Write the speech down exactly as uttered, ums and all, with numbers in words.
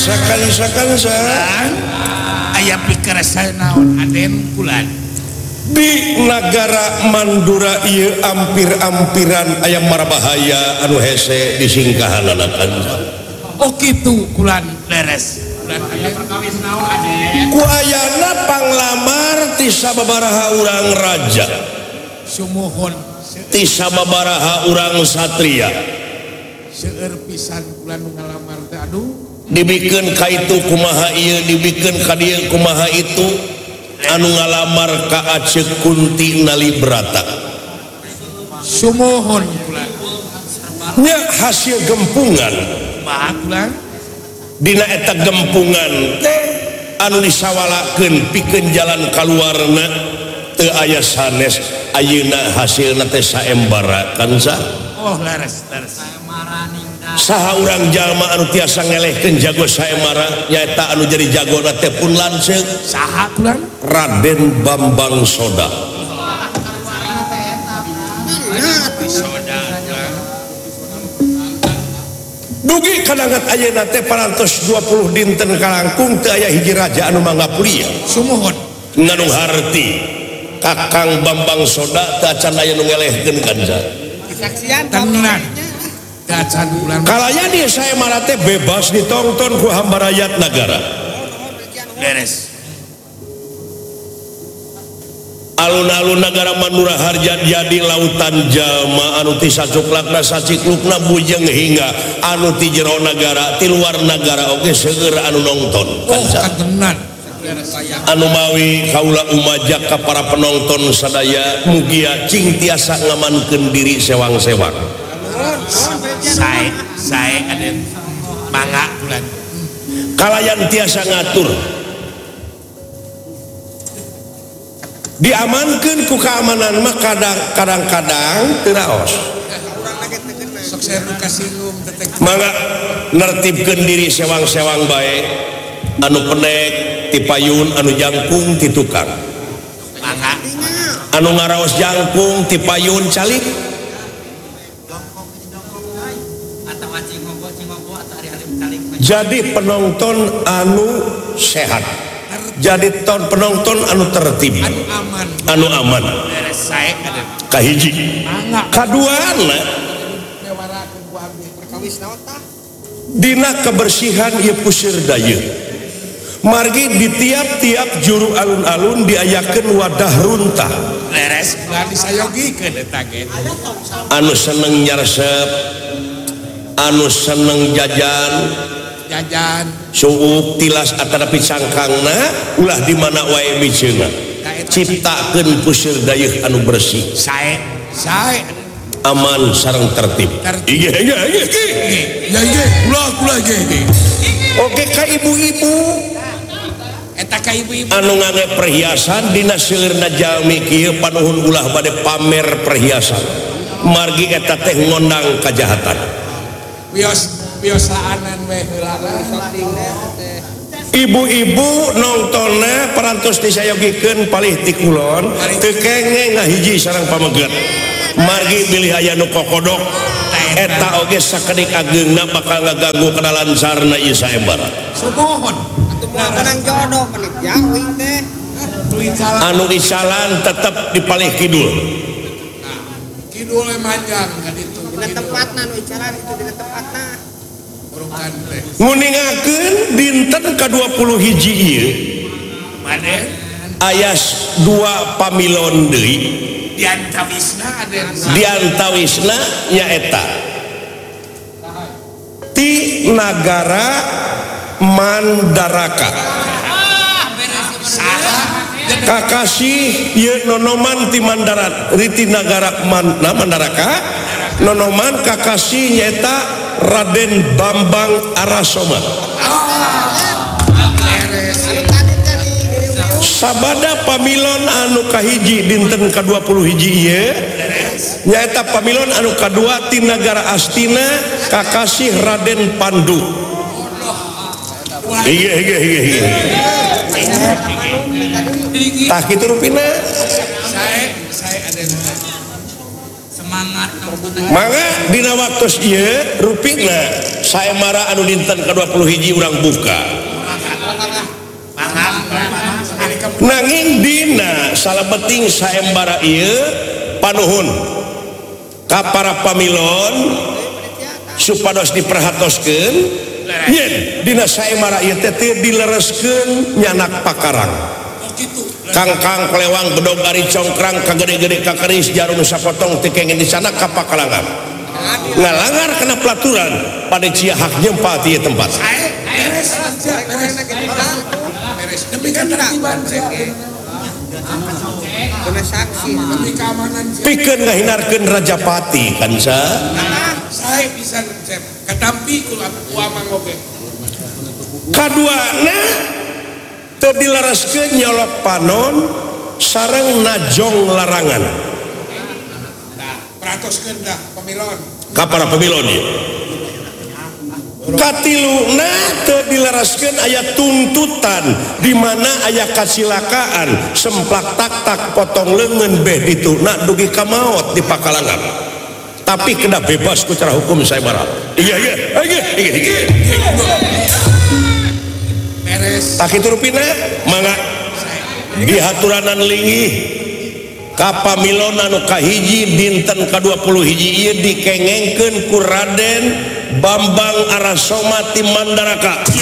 sakan-sakan sareng aya pikir saya naon Aden kulan di negara Mandura ieu ampir-ampiran aya marabahaya anu hese di singkahanana Kanza. Oh kitu kulan leres kulan aya perkawis naon Aden ku ayana panglamar ti sababaraha urang raja sumuhun ti sababaraha urang satria seueur pisan kulan ngalamar teh aduh dibikeun ka itu kumaha ieu dibikeun ka dieu kumaha itu anu ngalamar ka Aceh Kunti Nalibrata sumuhun kulan nya hasil gempungan mah kulan dina eta gempungan teh anu disawalakeun pikeun jalan kaluarna teu aya sanes ayeuna hasilna teh saembara Kanza. Oh leres leres Saha urang jalma anu tiasa ngelehkeun jago saemara nyaeta anu jadi jagona teh pun lanceuk saha kulan Raden Bambang Soda. Dugi kadangat ayeuna teh parantos dua puluh dinten kalangkung teu aya hiji raja anu mangaplia sumuhun nganu harti Kakang Bambang Soda teu acan aya nu ngelehkeun Kanza. Saksian tenang gacan bulan Kalaya di saemara teh bebas ditonton ku hamba rakyat negara. beres Alun-alun negara Mandura Harja jadi lautan jalma anu ti sacuklakna saciklukna bujeng hingga anu ti jero negara ti luar negara oge seueur anu nongton. oh kantenan Anu mawi kaula umajak ka para penonton sadaya mugia cing tiasa ngamankeun diri sewang-sewang. saya saya Aden mangga bulan Kalayan tiasa ngatur diamankeun ku keamanan mah kadang-kadang teu raos. sok saya nu kasingum tetek Mangga nertibkeun diri sewang-sewang bae anu pendek ti payun anu jangkung ti tukang mangga anu ngaraos jangkung ti payun calik jadi penonton anu sehat jadi ton penonton anu tertib anu aman anu aman beres saya Aden kahiji mangga kaduana mewarakeun ku abdi perkawis naon tah dina kebersihan ieu puseur dayeuh margi di tiap-tiap juru alun-alun diayakeun wadah runtah beres bulan disayogikeun eta ge anu seneng nyaresep anu seneng jajan jajan suuk tilas atanapi cangkangna ulah di mana wae miceuna ciptakeun puseur dayeuh anu bersih saya saya aman sareng tertib. Iya iya iya ya iya ulah ulah ge oke ka ibu-ibu eta ka ibu-ibu anu ngangge perhiasan dina seulirna jalmi kieu panuhun ulah bade pamer perhiasan margi eta teh ngondang kajahatan. wios wiosaanan we heula Ibu-ibu nongtonna parantos disayogikeun palih ti kulon teu kengeng ngahiji sareng pameget margi bilih aya nu kokodok eta oge sakedik ageungna bakal ngaganggu kadalancarna ieu saembara. sumuhun kanang jodoh menik jauh teh Anu isalan tetep di palih kidul kidul manjang ka ditu dina tempatna nu icaran itu dina tempatna urukan teh nguningakeun dinten ka dua puluh hiji ieu mane aya dua pamilon deui diantawisna Aden diantawisna nyaeta ti nagara Mandaraka kakasih ieu nonoman ti Mandarat riti nagara Man, nah, Mandaraka nonoman kakasih nyaeta Raden Bambang Arasoma. Sabada pamilon anu kahiji dinten ka dua puluh hiji ieu nyaeta pamilon anu kadua ti nagara Astina kakasih Raden Pandu. Iya iya iya iya. Tah kitu rupina. saya saya Aden semangat Mangga dina waktos ieu rupina saemara anu dinten ke dua puluh hiji urang buka nanging dina salebeting saembara ieu panuhun ka para pamilon supados diperhatoskeun yen dina saemara ieu teh teu dilereskeun nyanak pakarang kangkang kelewang bedog ari congkrang kagede-gede kakeris jarum sapotong teu kengen di sana ka pakalangan ngalangar kena pelaturan pada cia hak nyempal di tempat pikeun ngahinarkeun Rajapati kan sa saya bisa ketampi kula uamang oge kaduana teu dilaraskeun nyolok panon sareng najong larangan peratoskeun dah pemilon ka para pemilon ieu katiluna teu dilaraskeun aya tuntutan di mana aya kasilakaan semplak tak-tak potong leungeun beh dituna dugi ka maot di pakalangan tapi kena bebas ku cara hukum saemara iya iya iya iya iya beres tak kitu rupina mangga dihaturanan linggih ka pamilon anu kahiji dinten ka dua puluh hiji ieu dikengengkeun ku Raden Bambang Arasoma ti Mandaraka